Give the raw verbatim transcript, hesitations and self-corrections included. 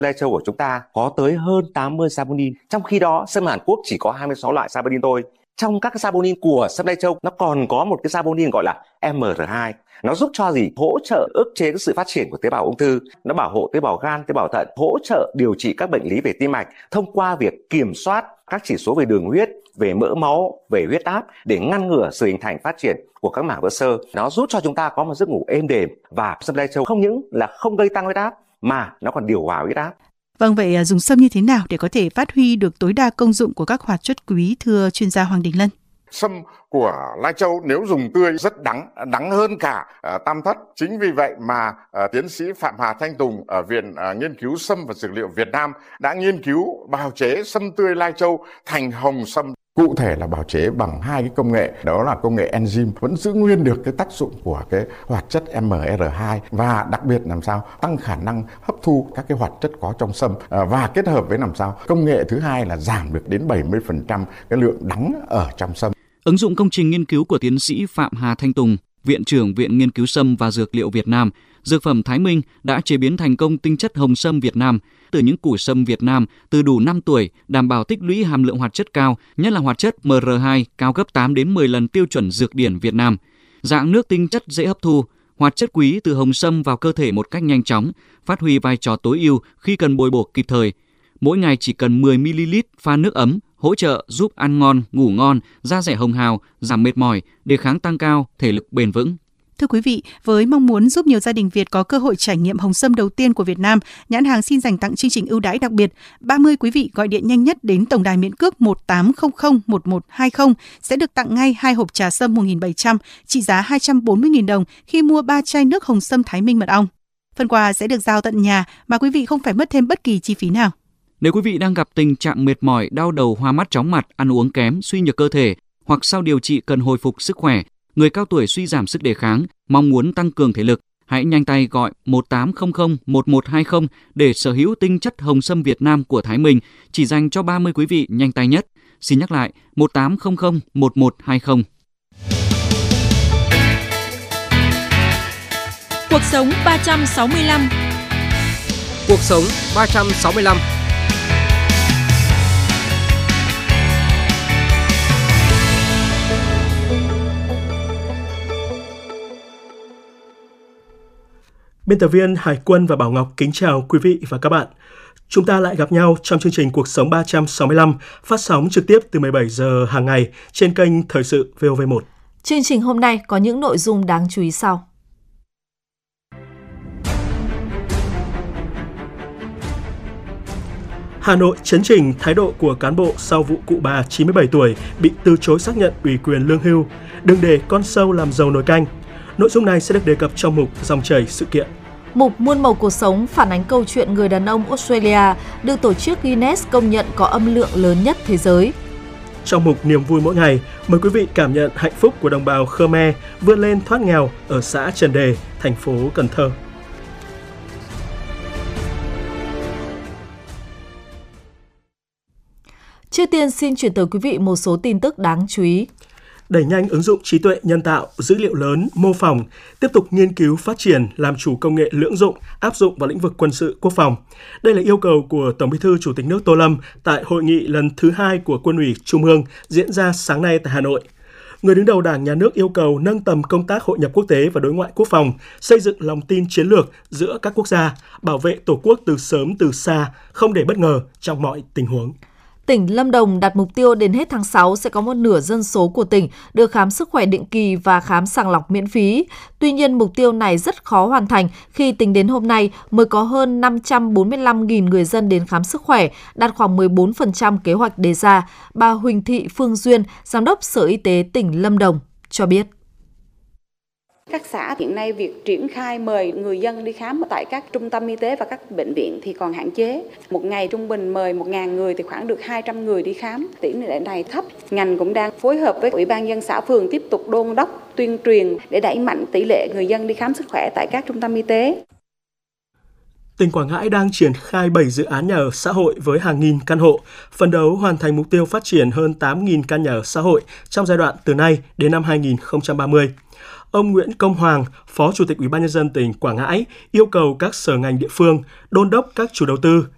Lai Châu của chúng ta có tới hơn tám mươi saponin, trong khi đó sâm Hàn Quốc chỉ có hai mươi sáu loại saponin thôi. Trong các cái saponin của sâm Lai Châu, nó còn có một cái saponin gọi là em rờ hai. Nó giúp cho gì? Hỗ trợ ức chế cái sự phát triển của tế bào ung thư, nó bảo hộ tế bào gan, tế bào thận, hỗ trợ điều trị các bệnh lý về tim mạch thông qua việc kiểm soát các chỉ số về đường huyết, về mỡ máu, về huyết áp để ngăn ngừa sự hình thành phát triển của các mảng vữa xơ. Nó giúp cho chúng ta có một giấc ngủ êm đềm, và sâm Lai Châu không những là không gây tăng huyết áp mà nó còn điều hòa huyết áp. Vâng, vậy dùng sâm như thế nào để có thể phát huy được tối đa công dụng của các hoạt chất quý, thưa chuyên gia Hoàng Đình Lân? Sâm của Lai Châu nếu dùng tươi rất đắng, đắng hơn cả uh, tam thất. Chính vì vậy mà uh, tiến sĩ Phạm Hà Thanh Tùng ở Viện uh, Nghiên cứu Sâm và Dược liệu Việt Nam đã nghiên cứu bào chế sâm tươi Lai Châu thành hồng sâm. Cụ thể là bào chế bằng hai cái công nghệ, đó là công nghệ enzyme vẫn giữ nguyên được cái tác dụng của cái hoạt chất em rờ hai, và đặc biệt làm sao tăng khả năng hấp thu các cái hoạt chất có trong sâm, và kết hợp với làm sao công nghệ thứ hai là giảm được đến bảy mươi phần trăm cái lượng đắng ở trong sâm. Ứng dụng công trình nghiên cứu của tiến sĩ Phạm Hà Thanh Tùng, Viện trưởng Viện Nghiên cứu Sâm và Dược liệu Việt Nam, Dược phẩm Thái Minh đã chế biến thành công tinh chất hồng sâm Việt Nam từ những củ sâm Việt Nam từ đủ năm tuổi, đảm bảo tích lũy hàm lượng hoạt chất cao, nhất là hoạt chất em rờ hai cao gấp tám đến mười lần tiêu chuẩn dược điển Việt Nam. Dạng nước tinh chất dễ hấp thu, hoạt chất quý từ hồng sâm vào cơ thể một cách nhanh chóng, phát huy vai trò tối ưu khi cần bồi bổ kịp thời. Mỗi ngày chỉ cần mười mi li lít pha nước ấm, hỗ trợ giúp ăn ngon, ngủ ngon, da dẻ hồng hào, giảm mệt mỏi, đề kháng tăng cao, thể lực bền vững. Thưa quý vị, với mong muốn giúp nhiều gia đình Việt có cơ hội trải nghiệm hồng sâm đầu tiên của Việt Nam, nhãn hàng xin dành tặng chương trình ưu đãi đặc biệt. ba mươi quý vị gọi điện nhanh nhất đến tổng đài miễn cước một tám không không một một hai không sẽ được tặng ngay hai hộp trà sâm một nghìn bảy trăm trị giá hai trăm bốn mươi nghìn đồng khi mua ba chai nước hồng sâm Thái Minh mật ong. Phần quà sẽ được giao tận nhà mà quý vị không phải mất thêm bất kỳ chi phí nào. Nếu quý vị đang gặp tình trạng mệt mỏi, đau đầu, hoa mắt, chóng mặt, ăn uống kém, suy nhược cơ thể hoặc sau điều trị cần hồi phục sức khỏe, người cao tuổi suy giảm sức đề kháng, mong muốn tăng cường thể lực, hãy nhanh tay gọi một tám không không một một hai không để sở hữu tinh chất hồng sâm Việt Nam của Thái Minh, chỉ dành cho ba mươi quý vị nhanh tay nhất. Xin nhắc lại một tám không không một một hai không. Cuộc sống ba trăm sáu mươi lăm. Cuộc sống ba trăm sáu mươi lăm. Biên tập viên Hải Quân và Bảo Ngọc kính chào quý vị và các bạn. Chúng ta lại gặp nhau trong chương trình Cuộc sống ba trăm sáu mươi lăm, phát sóng trực tiếp từ mười bảy giờ hàng ngày trên kênh Thời sự vê o vê một. Chương trình hôm nay có những nội dung đáng chú ý sau. Hà Nội chấn chỉnh thái độ của cán bộ sau vụ cụ bà chín mươi bảy tuổi bị từ chối xác nhận ủy quyền lương hưu, đừng để con sâu làm dầu nồi canh. Nội dung này sẽ được đề cập trong mục Dòng chảy sự kiện. Mục Muôn màu cuộc sống phản ánh câu chuyện người đàn ông Australia được tổ chức Guinness công nhận có âm lượng lớn nhất thế giới. Trong mục Niềm vui mỗi ngày, mời quý vị cảm nhận hạnh phúc của đồng bào Khmer vươn lên thoát nghèo ở xã Trần Đề, thành phố Cần Thơ. Trước tiên xin chuyển tới quý vị một số tin tức đáng chú ý. Đẩy nhanh ứng dụng trí tuệ nhân tạo, dữ liệu lớn, mô phỏng, tiếp tục nghiên cứu phát triển, làm chủ công nghệ lưỡng dụng, áp dụng vào lĩnh vực quân sự quốc phòng. Đây là yêu cầu của Tổng Bí thư Chủ tịch nước Tô Lâm tại hội nghị lần thứ hai của Quân ủy Trung ương diễn ra sáng nay tại Hà Nội. Người đứng đầu Đảng, Nhà nước yêu cầu nâng tầm công tác hội nhập quốc tế và đối ngoại quốc phòng, xây dựng lòng tin chiến lược giữa các quốc gia, bảo vệ Tổ quốc từ sớm từ xa, không để bất ngờ trong mọi tình huống. Tỉnh Lâm Đồng đặt mục tiêu đến hết tháng sáu sẽ có một nửa dân số của tỉnh được khám sức khỏe định kỳ và khám sàng lọc miễn phí. Tuy nhiên, mục tiêu này rất khó hoàn thành khi tính đến hôm nay mới có hơn năm trăm bốn mươi lăm nghìn người dân đến khám sức khỏe, đạt khoảng mười bốn phần trăm kế hoạch đề ra. Bà Huỳnh Thị Phương Duyên, Giám đốc Sở Y tế tỉnh Lâm Đồng, cho biết. Các xã hiện nay việc triển khai mời người dân đi khám tại các trung tâm y tế và các bệnh viện thì còn hạn chế. Một ngày trung bình mời một nghìn người thì khoảng được hai trăm người đi khám. Tỷ lệ này thấp. Ngành cũng đang phối hợp với Ủy ban nhân dân xã phường tiếp tục đôn đốc tuyên truyền để đẩy mạnh tỷ lệ người dân đi khám sức khỏe tại các trung tâm y tế. Tỉnh Quảng Ngãi đang triển khai bảy dự án nhà ở xã hội với hàng nghìn căn hộ, phấn đấu hoàn thành mục tiêu phát triển hơn tám nghìn căn nhà ở xã hội trong giai đoạn từ nay đến năm hai nghìn không trăm ba mươi. Ông Nguyễn Công Hoàng, Phó Chủ tịch Ủy ban nhân dân tỉnh Quảng Ngãi yêu cầu các sở ngành địa phương đôn đốc các chủ đầu tư,